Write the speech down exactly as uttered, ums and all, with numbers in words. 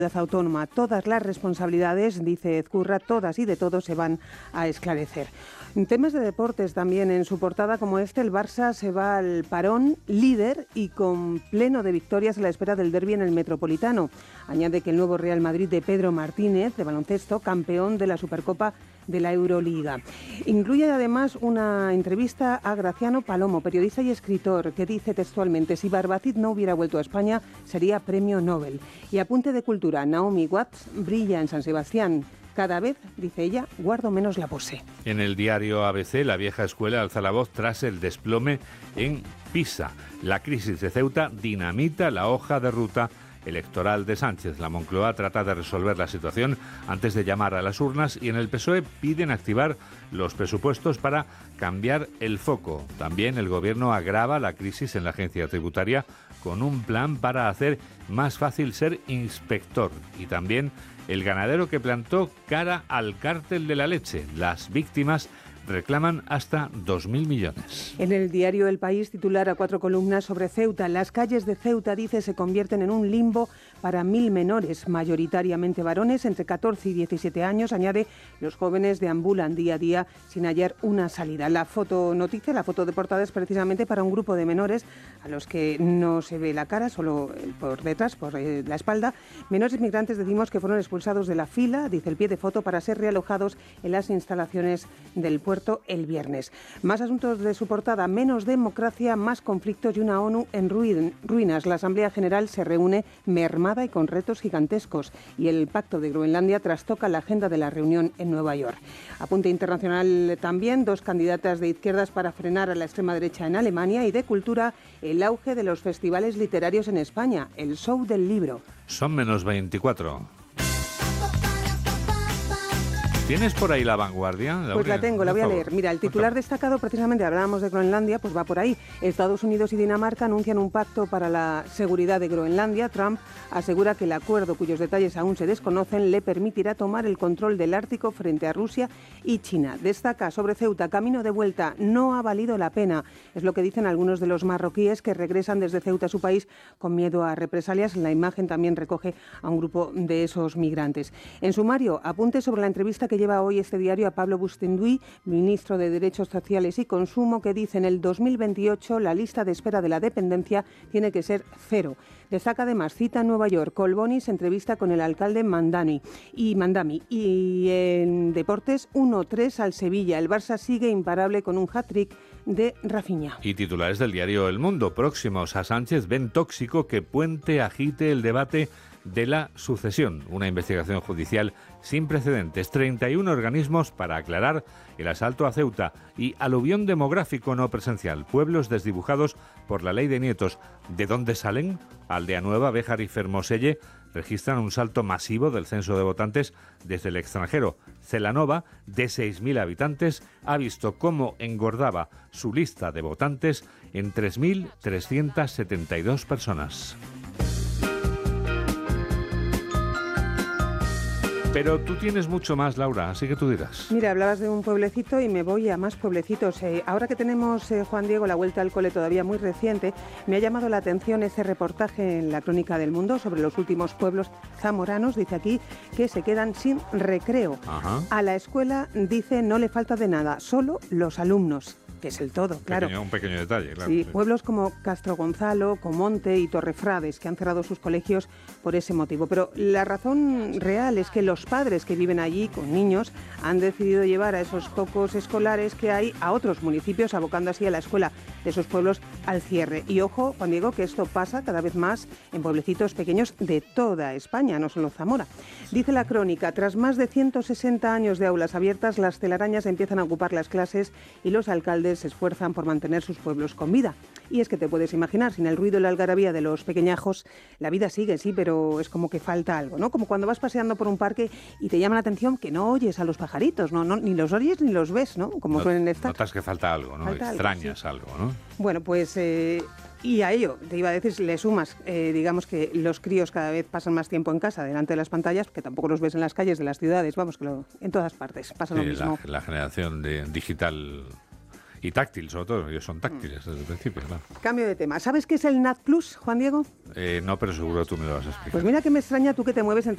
autónoma. Todas las responsabilidades, dice Ezcurra, todas y de todos se van a esclarecer. En temas de deportes también, en su portada como este, el Barça se va al parón líder y con pleno de victorias a la espera del derbi en el Metropolitano. Añade que el nuevo Real Madrid de Pedro Martínez, de baloncesto, campeón de la Supercopa de la Euroliga. Incluye además una entrevista a Graciano Palomo, periodista y escritor, que dice textualmente: si Barbacid no hubiera vuelto a España, sería premio Nobel. Y apunte de cultura, Naomi Watts brilla en San Sebastián. Cada vez, dice ella, guardo menos la pose. En el diario A B C, la vieja escuela alza la voz tras el desplome en Pisa. La crisis de Ceuta dinamita la hoja de ruta electoral de Sánchez. La Moncloa trata de resolver la situación antes de llamar a las urnas y en el P S O E piden activar los presupuestos para cambiar el foco. También el Gobierno agrava la crisis en la agencia tributaria con un plan para hacer más fácil ser inspector. Y también el ganadero que plantó cara al cártel de la leche. Las víctimas reclaman hasta dos mil millones. En el diario El País, titular a cuatro columnas sobre Ceuta. Las calles de Ceuta, dice, se convierten en un limbo para mil menores, mayoritariamente varones entre catorce y diecisiete años. Añade, los jóvenes deambulan día a día sin hallar una salida. La foto noticia, la foto de portada es precisamente para un grupo de menores a los que no se ve la cara, solo por detrás, por eh, la espalda. Menores migrantes, decimos, que fueron expulsados de la fila, dice el pie de foto, para ser realojados en las instalaciones del puerto el viernes. Más asuntos de su portada: menos democracia, más conflictos y una ONU en ruinas. La Asamblea General se reúne mermada y con retos gigantescos y el Pacto de Groenlandia trastoca la agenda de la reunión en Nueva York. Apunte internacional también: dos candidatas de izquierdas para frenar a la extrema derecha en Alemania. Y de cultura, el auge de los festivales literarios en España, el show del libro. Son menos veinticuatro. ¿Tienes por ahí La Vanguardia? La pues la tengo, la voy a leer. Mira, el titular destacado, precisamente hablábamos de Groenlandia, pues va por ahí. Estados Unidos y Dinamarca anuncian un pacto para la seguridad de Groenlandia. Trump asegura que el acuerdo, cuyos detalles aún se desconocen, le permitirá tomar el control del Ártico frente a Rusia y China. Destaca sobre Ceuta: camino de vuelta, no ha valido la pena. Es lo que dicen algunos de los marroquíes que regresan desde Ceuta a su país con miedo a represalias. La imagen también recoge a un grupo de esos migrantes. En sumario, apunte sobre la entrevista que lleva hoy este diario a Pablo Bustinduy, ministro de Derechos Sociales y Consumo, que dice: en el dos mil veintiocho la lista de espera de la dependencia tiene que ser cero. Destaca además, cita en Nueva York, Colboni se entrevista con el alcalde Mandani y Mandami. Y en deportes, uno tres al Sevilla. El Barça sigue imparable con un hat-trick de Rafinha. Y titulares del diario El Mundo: próximos a Sánchez ven tóxico que Puente agite el debate de la sucesión. Una investigación judicial sin precedentes. treinta y uno organismos para aclarar el asalto a Ceuta y aluvión demográfico no presencial. Pueblos desdibujados por la ley de nietos. ¿De dónde salen? Aldea Nueva, Béjar y Fermoselle registran un salto masivo del censo de votantes desde el extranjero. Celanova, de seis mil habitantes, ha visto cómo engordaba su lista de votantes en tres mil trescientas setenta y dos personas. Pero tú tienes mucho más, Laura, así que tú dirás. Mira, hablabas de un pueblecito y me voy a más pueblecitos. Eh, ahora que tenemos, eh, Juan Diego, la vuelta al cole todavía muy reciente, me ha llamado la atención ese reportaje en la Crónica del Mundo sobre los últimos pueblos zamoranos. Dice aquí que se quedan sin recreo. Ajá. A la escuela, dice, no le falta de nada, solo los alumnos, que es el todo, claro. Pequeño, un pequeño detalle, claro. Sí, sí. Pueblos como Castro Gonzalo, Comonte y Torrefrades, que han cerrado sus colegios por ese motivo. Pero la razón real es que los padres que viven allí con niños han decidido llevar a esos pocos escolares que hay a otros municipios, abocando así a la escuela de esos pueblos al cierre. Y ojo, Juan Diego, que esto pasa cada vez más en pueblecitos pequeños de toda España, no solo Zamora. Dice la crónica: tras más de ciento sesenta años de aulas abiertas, las telarañas empiezan a ocupar las clases y los alcaldes se esfuerzan por mantener sus pueblos con vida. Y es que te puedes imaginar, sin el ruido y la algarabía de los pequeñajos, la vida sigue, sí, pero es como que falta algo, ¿no? Como cuando vas paseando por un parque y te llama la atención que no oyes a los pajaritos, ¿no? no ni los oyes ni los ves, ¿no? Como no, suelen estar. Notas que falta algo, ¿no? Falta Extrañas algo, sí. algo, ¿no? Bueno, pues... Eh, Y a ello, te iba a decir, le sumas, eh, digamos que los críos cada vez pasan más tiempo en casa, delante de las pantallas, que tampoco los ves en las calles de las ciudades, vamos, que lo, en todas partes pasa sí, lo mismo. La, la generación de digital y táctil, sobre todo, ellos son táctiles desde el principio, claro. Cambio de tema. ¿Sabes qué es el N A D Plus, Juan Diego? Eh, no, pero seguro tú me lo vas a explicar. Pues mira que me extraña tú que te mueves entre